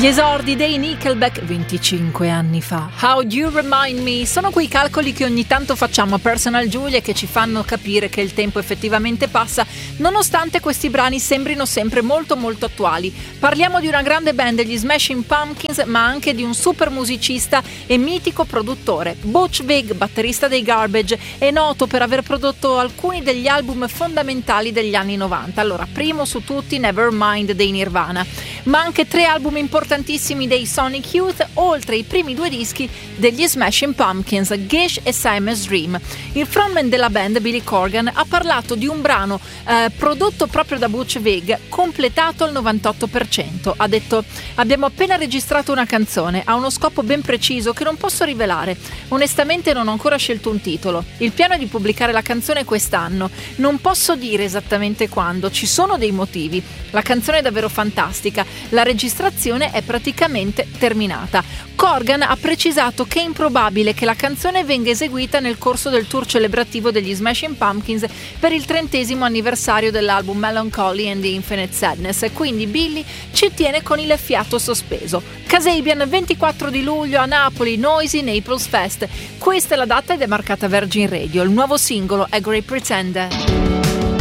Gli esordi dei Nickelback 25 anni fa. How Do You Remind Me sono quei calcoli che ogni tanto facciamo a Personal Giulia e che ci fanno capire che il tempo effettivamente passa, nonostante questi brani sembrino sempre molto molto attuali. Parliamo di una grande band, gli Smashing Pumpkins, ma anche di un super musicista e mitico produttore. Butch Vig, batterista dei Garbage, è noto per aver prodotto alcuni degli album fondamentali degli anni 90. Allora, primo su tutti Nevermind dei Nirvana, ma anche 3 album importantissimi dei Sonic Youth, oltre i primi 2 dischi degli Smashing Pumpkins, Gish e Siamese Dream. Il frontman della band, Billy Corgan, ha parlato di un brano prodotto proprio da Butch Vig, completato al 98%. Ha detto: abbiamo appena registrato una canzone, ha uno scopo ben preciso che non posso rivelare. Onestamente non ho ancora scelto un titolo. Il piano è di pubblicare la canzone quest'anno. Non posso dire esattamente quando, ci sono dei motivi. La canzone è davvero fantastica, la registrazione è praticamente terminata. Corgan ha precisato che è improbabile che la canzone venga eseguita nel corso del tour celebrativo degli Smashing Pumpkins per il 30° anniversario dell'album Melancholy and the Infinite Sadness, quindi Billy ci tiene con il fiato sospeso. Kasabian, 24 di luglio a Napoli, Noisy Naples Fest. Questa è la data ed è marcata Virgin Radio. Il nuovo singolo è Great Pretender.